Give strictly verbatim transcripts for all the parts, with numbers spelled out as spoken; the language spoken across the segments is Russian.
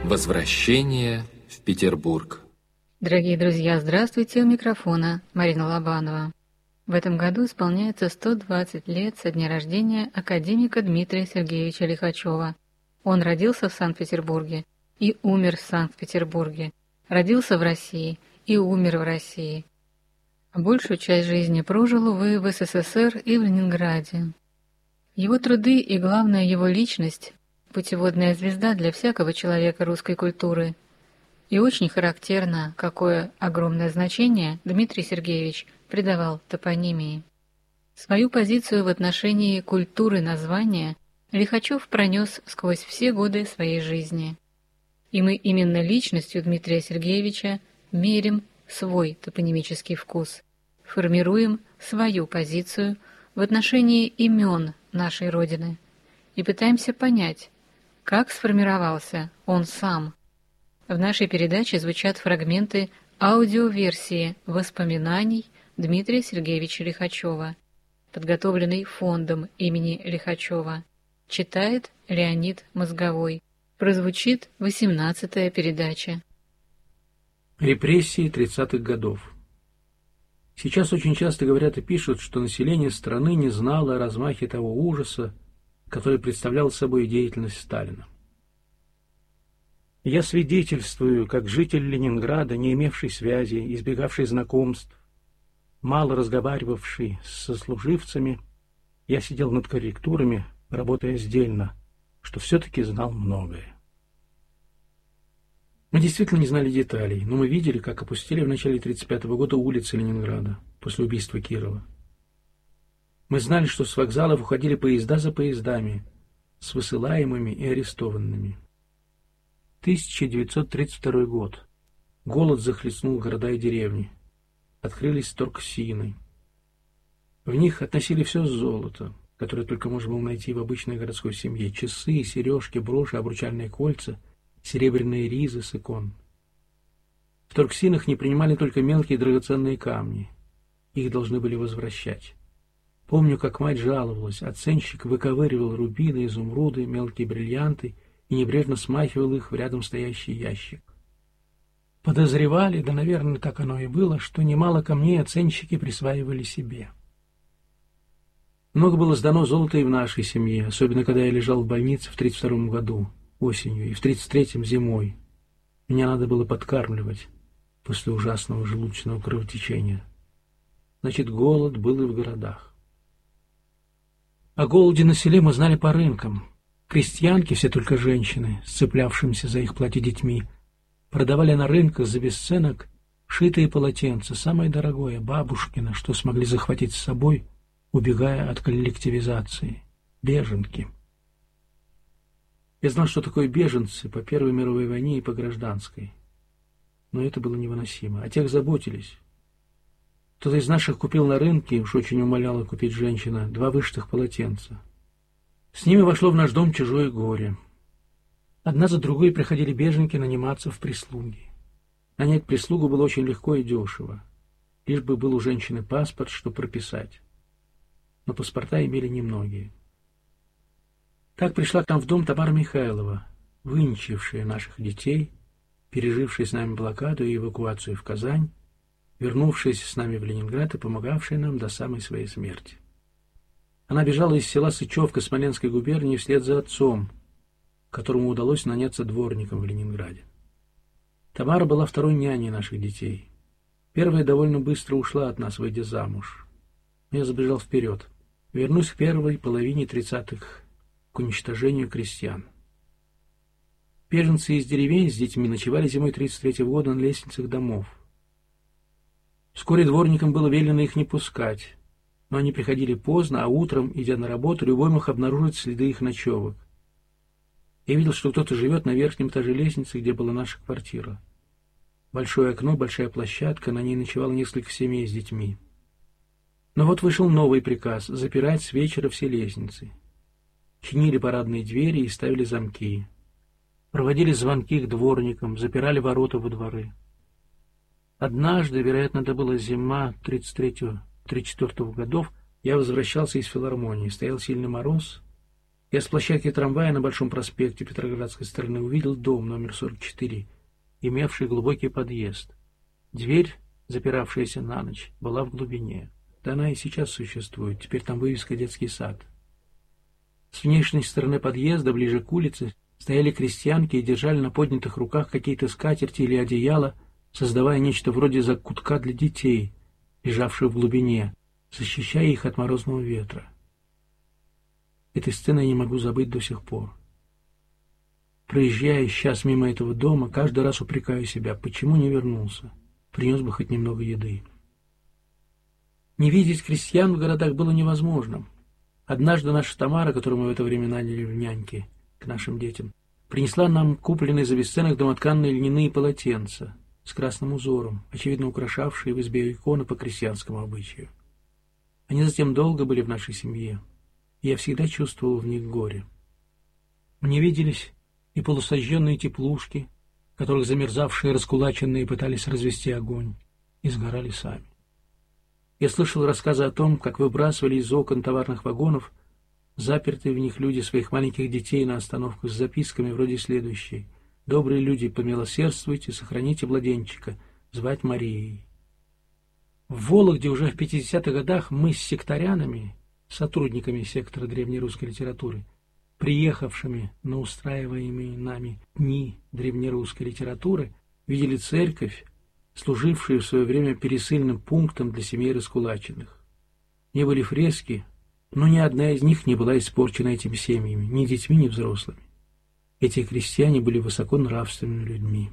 Возвращение в Петербург. Дорогие друзья, здравствуйте, у микрофона Марина Лобанова. В этом году исполняется сто двадцать лет со дня рождения академика Дмитрия Сергеевича Лихачева. Он родился в Санкт-Петербурге и умер в Санкт-Петербурге, родился в России и умер в России. А большую часть жизни прожил, увы, в СССР и в Ленинграде. Его труды и, главное, его личность – путеводная звезда для всякого человека русской культуры. И очень характерно, какое огромное значение Дмитрий Сергеевич придавал топонимии. Свою позицию в отношении культуры названия Лихачев пронес сквозь все годы своей жизни. И мы именно личностью Дмитрия Сергеевича мерим свой топонимический вкус, формируем свою позицию в отношении имен нашей Родины и пытаемся понять, как сформировался он сам. В нашей передаче звучат фрагменты аудиоверсии воспоминаний Дмитрия Сергеевича Лихачева, подготовленный фондом имени Лихачева. Читает Леонид Мозговой. Прозвучит восемнадцатая передача. Репрессии тридцатых годов. Сейчас очень часто говорят и пишут, что население страны не знало о размахе того ужаса, который представлял собой деятельность Сталина. Я свидетельствую, как житель Ленинграда, не имевший связи, избегавший знакомств, мало разговаривавший с сослуживцами, я сидел над корректурами, работая сдельно, что все-таки знал многое. Мы действительно не знали деталей, но мы видели, как опустили в начале тридцать пятого года улицы Ленинграда после убийства Кирова. Мы знали, что с вокзалов уходили поезда за поездами, с высылаемыми и арестованными. тысяча девятьсот тридцать второй год. Голод захлестнул города и деревни. Открылись торгсины. В них относили все золото, которое только можно было найти в обычной городской семье: часы, сережки, броши, обручальные кольца, серебряные ризы с икон. В торгсинах не принимали только мелкие драгоценные камни. Их должны были возвращать. Помню, как мать жаловалась, а ценщик выковыривал рубины, изумруды, мелкие бриллианты и небрежно смахивал их в рядом стоящий ящик. Подозревали, да, наверное, так оно и было, что немало камней оценщики присваивали себе. Много было сдано золота и в нашей семье, особенно когда я лежал в больнице в тридцать втором году, осенью, и в тридцать третьем зимой. Меня надо было подкармливать после ужасного желудочного кровотечения. Значит, голод был и в городах. О голоде на селе мы знали по рынкам. Крестьянки, все только женщины, сцеплявшимися за их платье детьми, продавали на рынках за бесценок шитые полотенца, самое дорогое, бабушкино, что смогли захватить с собой, убегая от коллективизации. Беженки. Я знал, что такое беженцы по Первой мировой войне и по гражданской. Но это было невыносимо. О тех заботились. Кто-то из наших купил на рынке, уж очень умоляла купить женщина, два вышитых полотенца. С ними вошло в наш дом чужое горе. Одна за другой приходили беженки наниматься в прислуги. Нанять прислугу было очень легко и дешево, лишь бы был у женщины паспорт, что прописать. Но паспорта имели немногие. Так пришла к нам в дом Тамара Михайлова, выничившая наших детей, пережившая с нами блокаду и эвакуацию в Казань, вернувшаяся с нами в Ленинград и помогавшая нам до самой своей смерти. Она бежала из села Сычевка Смоленской губернии вслед за отцом, которому удалось наняться дворником в Ленинграде. Тамара была второй няней наших детей. Первая довольно быстро ушла от нас, выйдя замуж. Я забежал вперед. Вернусь к первой половине тридцатых, к уничтожению крестьян. Беженцы из деревень с детьми ночевали зимой тридцать третьего года на лестницах домов. Вскоре дворникам было велено их не пускать, но они приходили поздно, а утром, идя на работу, любой мог обнаружить следы их ночевок. Я видел, что кто-то живет на верхнем этаже лестницы, где была наша квартира. Большое окно, большая площадка, на ней ночевало несколько семей с детьми. Но вот вышел новый приказ — запирать с вечера все лестницы. Чинили парадные двери и ставили замки. Проводили звонки к дворникам, запирали ворота во дворы. Однажды, вероятно, это была зима тридцать третьего — тридцать четвёртого годов, я возвращался из филармонии. Стоял сильный мороз, Я с площадки трамвая на Большом проспекте Петроградской стороны увидел дом номер сорок четыре, имевший глубокий подъезд. Дверь, запиравшаяся на ночь, была в глубине. Да она и сейчас существует, теперь там вывеска «Детский сад». С внешней стороны подъезда, ближе к улице, стояли крестьянки и держали на поднятых руках какие-то скатерти или одеяла, создавая нечто вроде закутка для детей, лежавших в глубине, защищая их от морозного ветра. Этой сцены я не могу забыть до сих пор. Проезжая сейчас мимо этого дома, каждый раз упрекаю себя, почему не вернулся, принес бы хоть немного еды. Не видеть крестьян в городах было невозможно. Однажды наша Тамара, которую мы в это время наняли в няньки к нашим детям, принесла нам купленные за бесценок домотканные льняные полотенца с красным узором, очевидно украшавшие в избе иконы по крестьянскому обычаю. Они затем долго были в нашей семье, и я всегда чувствовал в них горе. Мне виделись и полусожженные теплушки, в которых замерзавшие раскулаченные пытались развести огонь, и сгорали сами. Я слышал рассказы о том, как выбрасывали из окон товарных вагонов запертые в них люди своих маленьких детей на остановках с записками вроде следующей: «Добрые люди, помилосердствуйте, сохраните младенчика, звать Марией». В Вологде уже в пятидесятых годах мы с сектарянами, сотрудниками сектора древнерусской литературы, приехавшими на устраиваемые нами дни древнерусской литературы, видели церковь, служившую в свое время пересыльным пунктом для семей раскулаченных. Не были фрески, но ни одна из них не была испорчена этими семьями, ни детьми, ни взрослыми. Эти крестьяне были высоко нравственными людьми.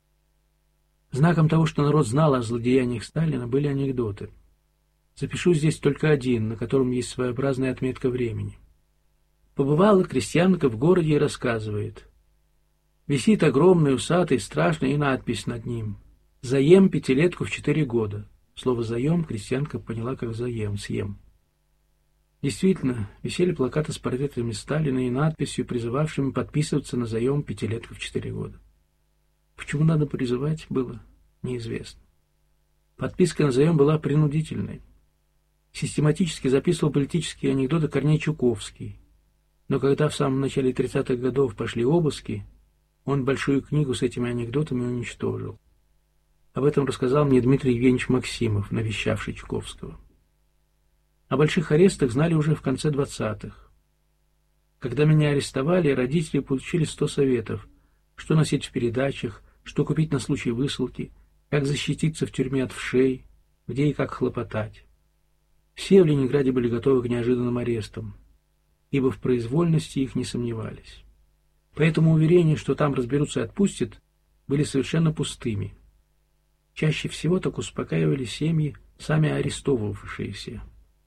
Знаком того, что народ знал о злодеяниях Сталина, были анекдоты. Запишу здесь только один, на котором есть своеобразная отметка времени. Побывала крестьянка в городе и рассказывает. Висит огромный, усатый, страшный, и надпись над ним: «Заем пятилетку в четыре года». Слово «заем» крестьянка поняла как «заем», «съем». Действительно, висели плакаты с портретами Сталина и надписью, призывавшими подписываться на заем пятилетку в четыре года. Почему надо призывать, было неизвестно. Подписка на заем была принудительной. Систематически записывал политические анекдоты Корней Чуковский. Но когда в самом начале тридцатых годов пошли обыски, он большую книгу с этими анекдотами уничтожил. Об этом рассказал мне Дмитрий Евгеньевич Максимов, навещавший Чуковского. О больших арестах знали уже в конце двадцатых. Когда меня арестовали, родители получили сто советов, что носить в передачах, что купить на случай высылки, как защититься в тюрьме от вшей, где и как хлопотать. Все в Ленинграде были готовы к неожиданным арестам, ибо в произвольности их не сомневались. Поэтому уверения, что там разберутся и отпустят, были совершенно пустыми. Чаще всего так успокаивали семьи, сами арестовывавшиеся.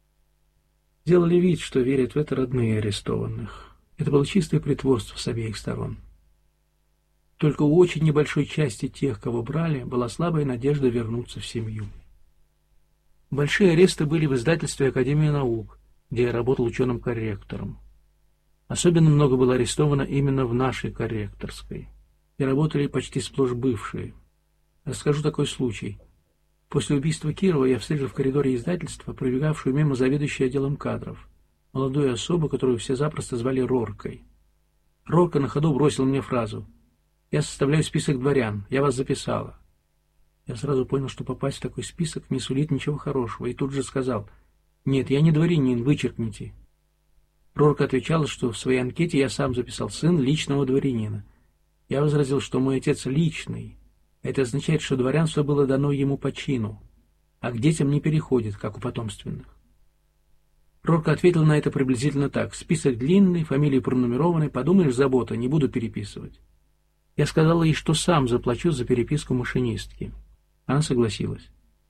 Делали вид, что верят в это родные арестованных. Это было чистое притворство с обеих сторон. Только у очень небольшой части тех, кого брали, была слабая надежда вернуться в семью. Большие аресты были в издательстве Академии наук, где я работал ученым-корректором. Особенно много было арестовано именно в нашей корректорской, и работали почти сплошь бывшие. Расскажу такой случай. После убийства Кирова я встретил в коридоре издательства пробегавшую мимо заведующую отделом кадров, молодую особу, которую все запросто звали Роркой. Рорка на ходу бросил мне фразу: «Я составляю список дворян, я вас записала». Я сразу понял, что попасть в такой список не сулит ничего хорошего, и тут же сказал: «Нет, я не дворянин, вычеркните». Рорка отвечала, что в своей анкете я сам записал сын личного дворянина. Я возразил, что мой отец личный. Это означает, что дворянство было дано ему по чину, а к детям не переходит, как у потомственных. Рорка ответил на это приблизительно так: «Список длинный, фамилии пронумерованы, подумаешь, забота, не буду переписывать». Я сказал ей, что сам заплачу за переписку машинистки. Она согласилась.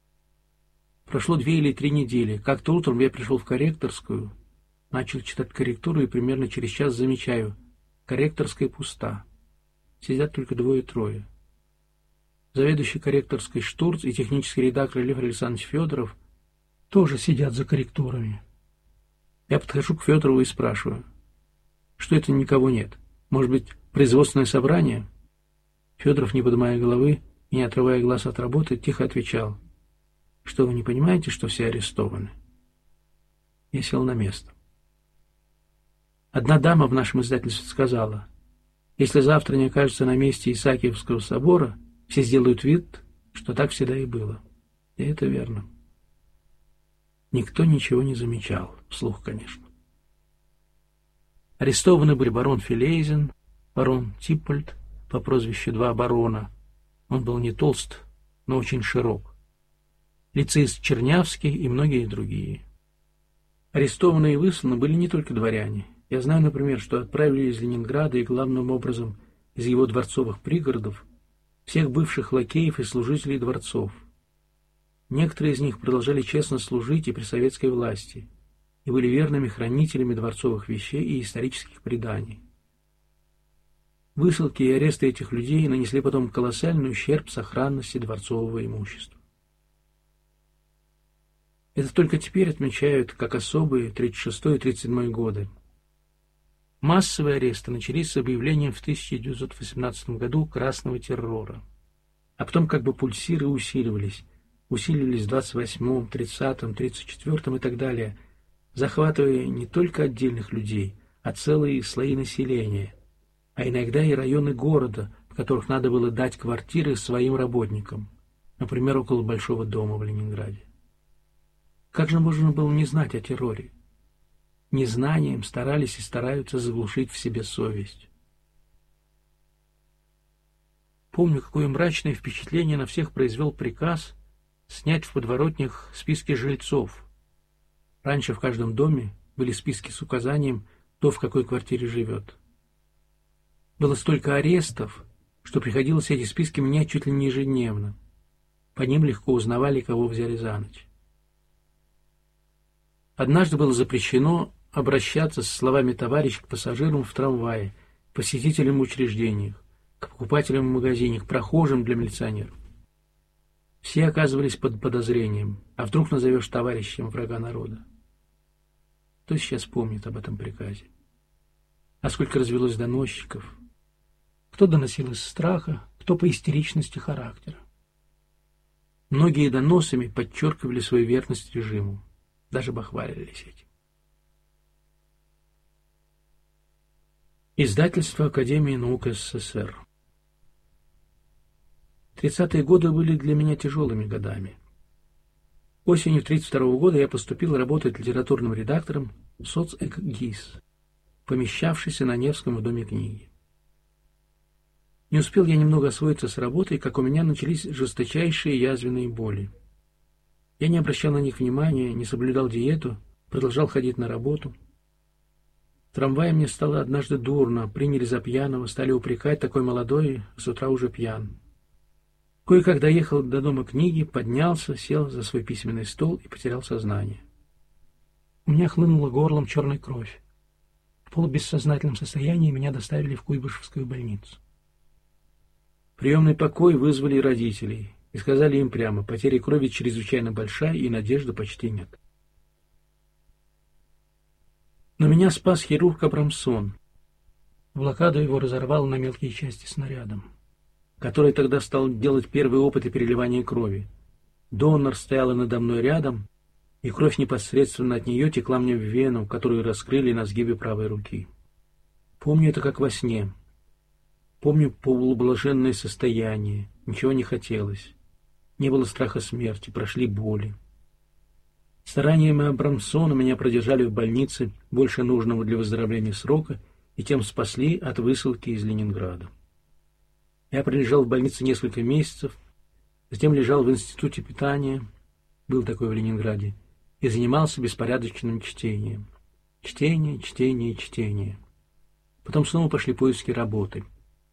Прошло две или три недели. Как-то утром я пришел в корректорскую, начал читать корректуру и примерно через час замечаю: корректорская пуста. Сидят только двое-трое. Заведующий корректорской Штурц и технический редактор Лев Александрович Федоров тоже сидят за корректурами. Я подхожу к Федорову и спрашиваю: что это никого нет? Может быть, производственное собрание? Федоров, не поднимая головы и не отрывая глаз от работы, тихо отвечал: что вы не понимаете, что все арестованы? Я сел на место. Одна дама в нашем издательстве сказала: «Если завтра не окажется на месте Исаакиевского собора, все сделают вид, что так всегда и было». И это верно. Никто ничего не замечал, вслух, конечно. Арестованы были барон Филейзен, барон Типпольд по прозвищу «Два барона». Он был не толст, но очень широк. Лицеист Чернявский и многие другие. Арестованные и высланы были не только дворяне. Я знаю, например, что отправили из Ленинграда и главным образом из его дворцовых пригородов всех бывших лакеев и служителей дворцов. Некоторые из них продолжали честно служить и при советской власти и были верными хранителями дворцовых вещей и исторических преданий. Высылки и аресты этих людей нанесли потом колоссальный ущерб сохранности дворцового имущества. Это только теперь отмечают как особые тридцать шестой и тридцать седьмой годы. Массовые аресты начались с объявлением в тысяча девятьсот восемнадцатом году красного террора, а потом как бы пульсиры усиливались, усиливались в двадцать восьмом, тридцатом, тридцать четвёртом и так далее, захватывая не только отдельных людей, а целые слои населения, а иногда и районы города, в которых надо было дать квартиры своим работникам, например, около Большого дома в Ленинграде. Как же можно было не знать о терроре? Незнанием старались и стараются заглушить в себе совесть. Помню, какое мрачное впечатление на всех произвел приказ снять в подворотнях списки жильцов. Раньше в каждом доме были списки с указанием, кто в какой квартире живет. Было столько арестов, что приходилось эти списки менять чуть ли не ежедневно. По ним легко узнавали, кого взяли за ночь. Однажды было запрещено обращаться с словами «товарищ» к пассажирам в трамвае, к посетителям в учреждениях, к покупателям в магазине, к прохожим для милиционеров. Все оказывались под подозрением, а вдруг назовешь товарищем врага народа. Кто сейчас помнит об этом приказе? А сколько развелось доносчиков? Кто доносил из страха, кто по истеричности характера. Многие доносами подчеркивали свою верность режиму, даже бахвалились этим. Издательство Академии наук СССР. Тридцатые годы были для меня тяжелыми годами. Осенью тридцать второго года я поступил работать литературным редактором в «Соцэкгиз», помещавшийся на Невском в Доме книги. Не успел я немного освоиться с работой, как у меня начались жесточайшие язвенные боли. Я не обращал на них внимания, не соблюдал диету, продолжал ходить на работу. В трамвае мне стало однажды дурно, приняли за пьяного, стали упрекать, такой молодой, с утра уже пьян. Кое-как доехал до Дома книги, поднялся, сел за свой письменный стол и потерял сознание. У меня хлынула горлом черная кровь. В полубессознательном состоянии меня доставили в Куйбышевскую больницу. Приемный покой вызвали родителей и сказали им прямо: потеря крови чрезвычайно большая и надежды почти нет. Но меня спас хирург Абрамсон. В блокаду его разорвал на мелкие части снарядом, который тогда стал делать первые опыты переливания крови. Донор стояла надо мной рядом, и кровь непосредственно от нее текла мне в вену, которую раскрыли на сгибе правой руки. Помню это как во сне. Помню полублаженное состояние, ничего не хотелось. Не было страха смерти, прошли боли. Стараниями Абрамсона меня продержали в больнице больше нужного для выздоровления срока и тем спасли от высылки из Ленинграда. Я пролежал в больнице несколько месяцев, затем лежал в институте питания, был такой в Ленинграде, и занимался беспорядочным чтением. Чтение, чтение, чтение. Потом снова пошли поиски работы.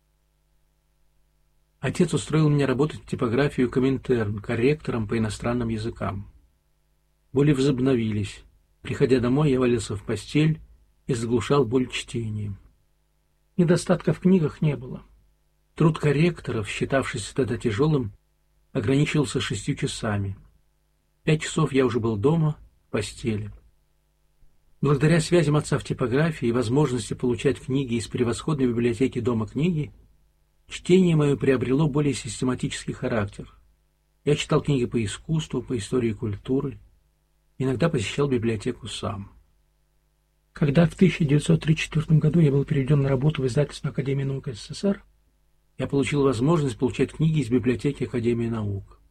Отец устроил меня работать в типографию Коминтерн, корректором по иностранным языкам. Боли возобновились. Приходя домой, я валился в постель и заглушал боль чтением. Недостатка в книгах не было. Труд корректоров, считавшийся тогда тяжелым, ограничивался шестью часами. Пять часов я уже был дома, в постели. Благодаря связям отца в типографии и возможности получать книги из превосходной библиотеки Дома книги, чтение мое приобрело более систематический характер. Я читал книги по искусству, по истории культуры, иногда посещал библиотеку сам. Когда в тысяча девятьсот тридцать четвёртом году я был переведен на работу в издательство Академии наук СССР, я получил возможность получать книги из библиотеки Академии наук.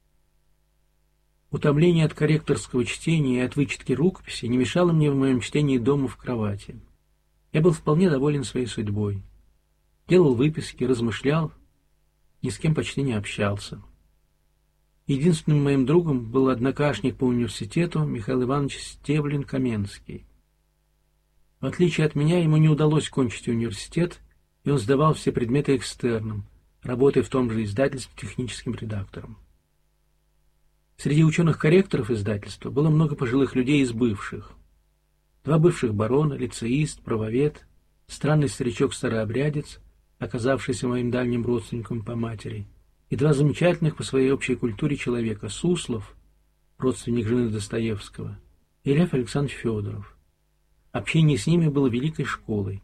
Утомление от корректорского чтения и от вычетки рукописи не мешало мне в моем чтении дома в кровати. Я был вполне доволен своей судьбой. Делал выписки, размышлял, ни с кем почти не общался. Единственным моим другом был однокашник по университету Михаил Иванович Стеблин-Каменский. В отличие от меня, ему не удалось кончить университет, и он сдавал все предметы экстерном, работая в том же издательстве техническим редактором. Среди ученых-корректоров издательства было много пожилых людей из бывших. Два бывших барона, лицеист, правовед, странный старичок-старообрядец, оказавшийся моим дальним родственником по матери, и два замечательных по своей общей культуре человека — Суслов, родственник жены Достоевского, и Лев Александрович Федоров. Общение с ними было великой школой.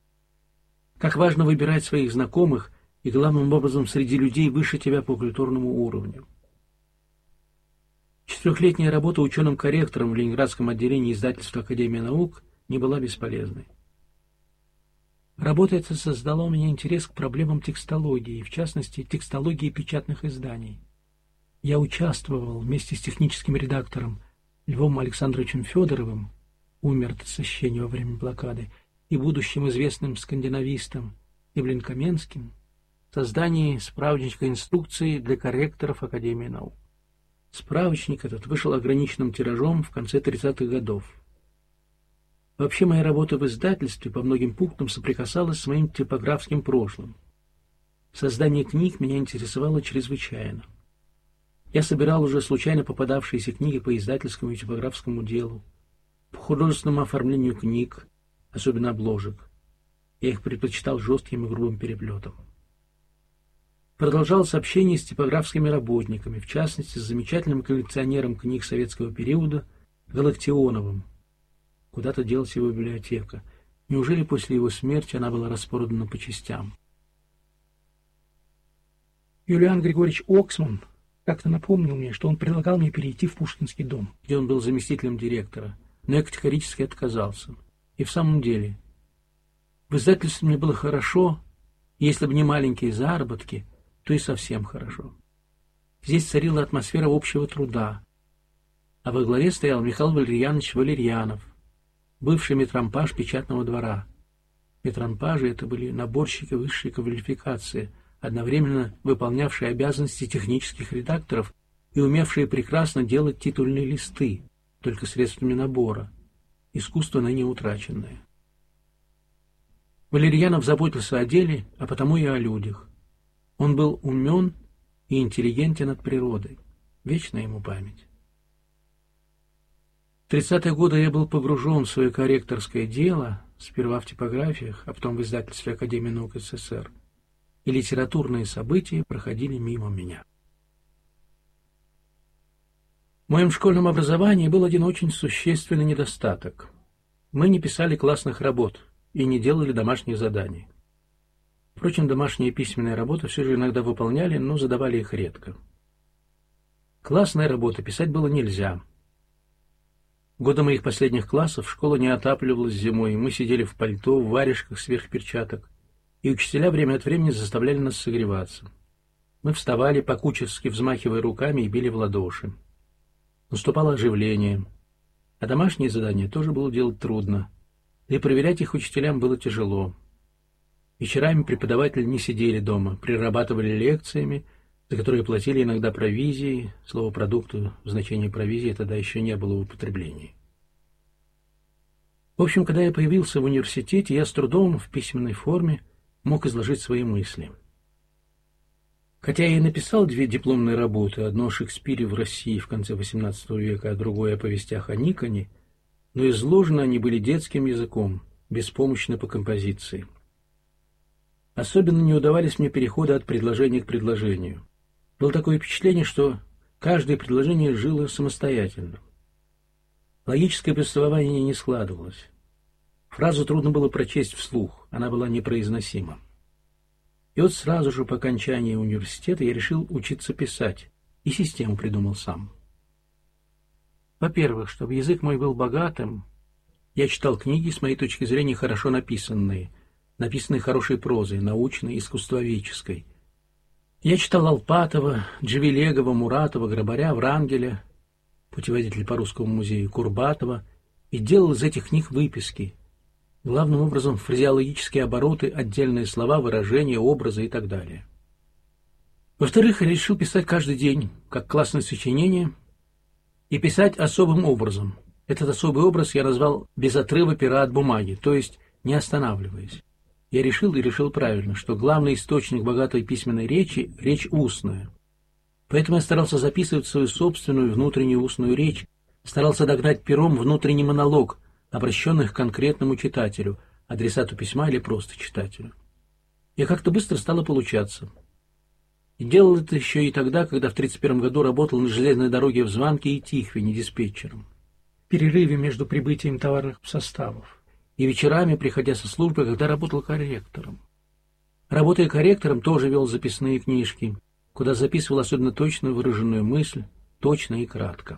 Как важно выбирать своих знакомых и, главным образом, среди людей выше тебя по культурному уровню. Четырехлетняя работа ученым-корректором в Ленинградском отделении издательства Академии наук не была бесполезной. Работа эта создала у меня интерес к проблемам текстологии, в частности, текстологии печатных изданий. Я участвовал вместе с техническим редактором Львом Александровичем Федоровым, умер от истощения во время блокады, и будущим известным скандинавистом Стеблин-Каменским в создании справочника инструкций для корректоров Академии наук. Справочник этот вышел ограниченным тиражом в конце тридцатых годов. Вообще, моя работа в издательстве по многим пунктам соприкасалась с моим типографским прошлым. Создание книг меня интересовало чрезвычайно. Я собирал уже случайно попадавшиеся книги по издательскому и типографскому делу, по художественному оформлению книг, особенно обложек. Я их предпочитал жестким и грубым переплетом. Продолжалось общение с типографскими работниками, в частности, с замечательным коллекционером книг советского периода Галактионовым. Куда-то делась его библиотека. Неужели после его смерти она была распродана по частям? Юлиан Григорьевич Оксман как-то напомнил мне, что он предлагал мне перейти в Пушкинский дом, где он был заместителем директора, но я категорически отказался. И в самом деле, в издательстве мне было хорошо, и если бы не маленькие заработки, то и совсем хорошо. Здесь царила атмосфера общего труда, а во главе стоял Михаил Валерьянович Валерьянов, бывший метромпаж печатного двора. Метромпажи — это были наборщики высшей квалификации, одновременно выполнявшие обязанности технических редакторов и умевшие прекрасно делать титульные листы, только средствами набора, искусство ныне утраченное. Валерьянов заботился о деле, а потому и о людях. Он был умен и интеллигентен от природы. Вечна ему память. В тридцатые годы я был погружен в свое корректорское дело, сперва в типографиях, а потом в издательстве Академии наук СССР, и литературные события проходили мимо меня. В моем школьном образовании был один очень существенный недостаток. Мы не писали классных работ и не делали домашних заданий. Впрочем, домашние и письменные работы все же иногда выполняли, но задавали их редко. Классные работы писать было нельзя. Годы моих последних классов школа не отапливалась зимой, и мы сидели в пальто, в варежках сверх перчаток, и учителя время от времени заставляли нас согреваться. Мы вставали, по-кучерски взмахивая руками, и били в ладоши. Наступало оживление, а домашние задания тоже было делать трудно, да и проверять их учителям было тяжело. Вечерами преподаватели не сидели дома, прирабатывали лекциями, за которые платили иногда провизией. Слово «продукты» в значении провизии тогда еще не было в употреблении. В общем, когда я появился в университете, я с трудом в письменной форме мог изложить свои мысли. Хотя я и написал две дипломные работы, одно о Шекспире в России в конце восемнадцатого века, а другое о повестях о Никоне, но изложены они были детским языком, беспомощно по композиции. Особенно не удавались мне переходы от предложения к предложению. Было такое впечатление, что каждое предложение жило самостоятельно. Логическое повествование не складывалось. Фразу трудно было прочесть вслух, она была непроизносима. И вот сразу же по окончании университета я решил учиться писать, и систему придумал сам. Во-первых, чтобы язык мой был богатым, Я читал книги, с моей точки зрения, хорошо написанные, написанные хорошей прозой, научной, искусствоведческой. Я читал Алпатова, Джавелегова, Муратова, Грабаря, Врангеля, путеводитель по Русскому музею, Курбатова, и делал из этих книг выписки. Главным образом фразеологические обороты, отдельные слова, выражения, образы и так далее. Во-вторых, я решил писать каждый день, как классное сочинение, и писать особым образом. Этот особый образ я назвал «без отрыва пера от бумаги», то есть не останавливаясь. Я решил и решил правильно, что главный источник богатой письменной речи – речь устная. Поэтому я старался записывать свою собственную внутреннюю устную речь, старался догнать пером внутренний монолог, обращенный к конкретному читателю, адресату письма или просто читателю. И как-то быстро стало получаться. И делал это еще и тогда, когда в тридцать первом году работал на железной дороге в Званке и Тихвине диспетчером, в перерыве между прибытием товарных составов, и вечерами, приходя со службы, когда работал корректором. Работая корректором, тоже вел записные книжки, куда записывал особенно точно выраженную мысль, точно и кратко.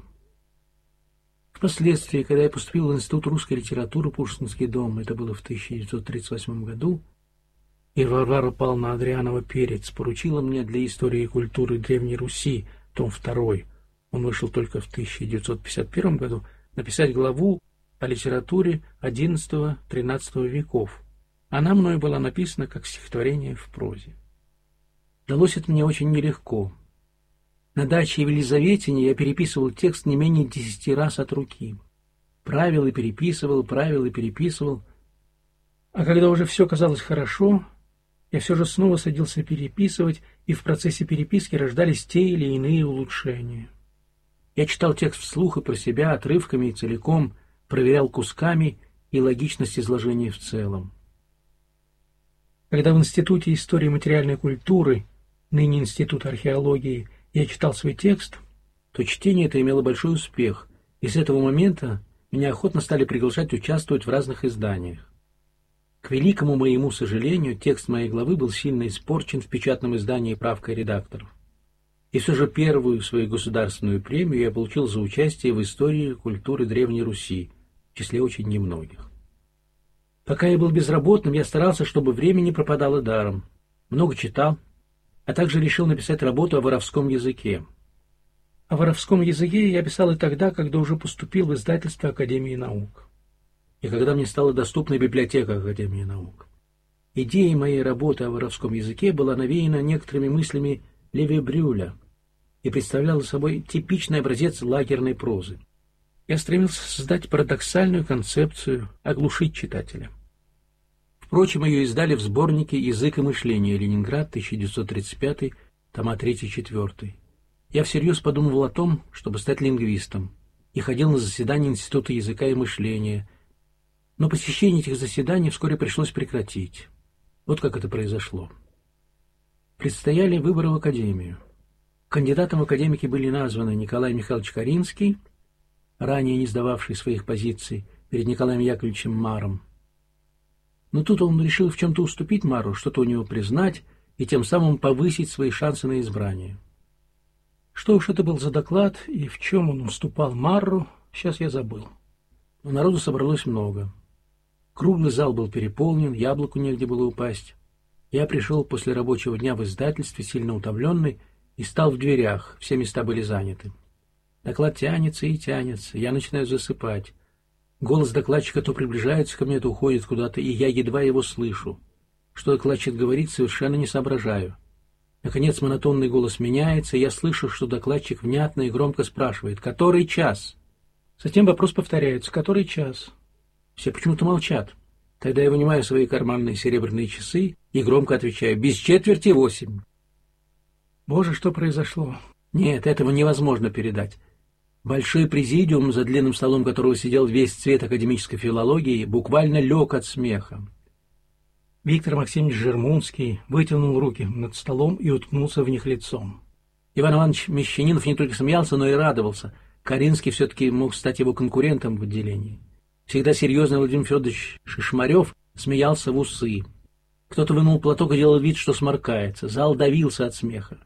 Впоследствии, когда я поступил в Институт русской литературы Пушкинский дом, это было в тысяча девятьсот тридцать восьмом году, и Варвара Павловна Адрианова-Перец поручила мне для истории и культуры Древней Руси, том второй, он вышел только в тысяча девятьсот пятьдесят первом году, написать главу о литературе одиннадцатого-тринадцатого веков. Она мною была написана как стихотворение в прозе. Далось это мне очень нелегко. На даче в Елизаветине я переписывал текст не менее десяти раз от руки. Правил и переписывал, правил и переписывал. А когда уже все казалось хорошо, я все же снова садился переписывать, и в процессе переписки рождались те или иные улучшения. Я читал текст вслух и про себя, отрывками и целиком, проверял кусками и логичность изложения в целом. Когда в Институте истории материальной культуры, ныне Институт археологии, я читал свой текст, то чтение это имело большой успех, и с этого момента меня охотно стали приглашать участвовать в разных изданиях. К великому моему сожалению, текст моей главы был сильно испорчен в печатном издании правкой редакторов. И все же первую свою государственную премию я получил за участие в истории культуры Древней Руси, в числе очень немногих. Пока я был безработным, я старался, чтобы время не пропадало даром. Много читал, а также решил написать работу о воровском языке. О воровском языке я писал и тогда, когда уже поступил в издательство Академии наук. И когда мне стала доступна библиотека Академии наук. Идея моей работы о воровском языке была навеяна некоторыми мыслями Леви Брюля и представляла собой типичный образец лагерной прозы. Я стремился создать парадоксальную концепцию, оглушить читателя. Впрочем, ее издали в сборнике «Язык и мышление. Ленинград, тысяча девятьсот тридцать пятый, тома три-четыре». Я всерьез подумывал о том, чтобы стать лингвистом, и ходил на заседания Института языка и мышления, но посещение этих заседаний вскоре пришлось прекратить. Вот как это произошло. Предстояли выборы в Академию. Кандидатом в академики были названы Николай Михайлович Каринский, ранее не сдававший своих позиций перед Николаем Яковлевичем Маром. Но тут он решил в чем-то уступить Мару, что-то у него признать и тем самым повысить свои шансы на избрание. Что уж это был за доклад и в чем он уступал Марру, сейчас я забыл. Но народу собралось много. Круглый зал был переполнен, яблоку негде было упасть. Я пришел после рабочего дня в издательстве, сильно утомленный, и стал в дверях, все места были заняты. Доклад тянется и тянется, я начинаю засыпать. Голос докладчика то приближается ко мне, то уходит куда-то, и я едва его слышу. Что докладчик говорит, совершенно не соображаю. Наконец монотонный голос меняется, и я слышу, что докладчик внятно и громко спрашивает: «Который час?» Затем вопрос повторяется: «Который час?» Все почему-то молчат. Тогда я вынимаю свои карманные серебряные часы и громко отвечаю: «Без четверти восемь». Боже, что произошло? Нет, этого невозможно передать. Большой президиум, за длинным столом которого сидел весь цвет академической филологии, буквально лег от смеха. Виктор Максимович Жермунский вытянул руки над столом и уткнулся в них лицом. Иван Иванович Мещанинов не только смеялся, но и радовался. Каринский все-таки мог стать его конкурентом в отделении. Всегда серьезный Владимир Федорович Шишмарев смеялся в усы. Кто-то вынул платок и делал вид, что сморкается. Зал давился от смеха.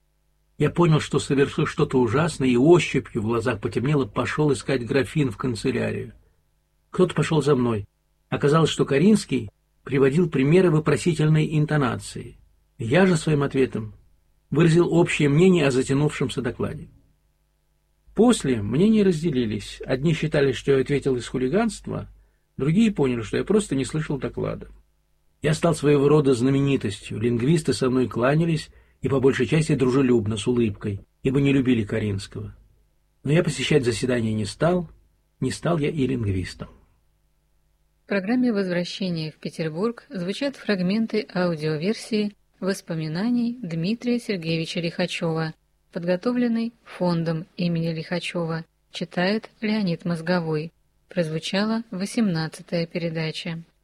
Я понял, что совершил что-то ужасное, и ощупью в глазах потемнело, пошел искать графин в канцелярию. Кто-то пошел за мной. Оказалось, что Каринский приводил примеры вопросительной интонации. Я же своим ответом выразил общее мнение о затянувшемся докладе. После мнения разделились. Одни считали, что я ответил из хулиганства, другие поняли, что я просто не слышал доклада. Я стал своего рода знаменитостью. Лингвисты со мной кланялись и по большей части дружелюбно, с улыбкой, ибо не любили Каринского. Но я посещать заседания не стал, не стал я и лингвистом. В программе возвращения в Петербург звучат фрагменты аудиоверсии воспоминаний Дмитрия Сергеевича Лихачева, подготовленной фондом имени Лихачева, читает Леонид Мозговой. Прозвучала восемнадцатая передача.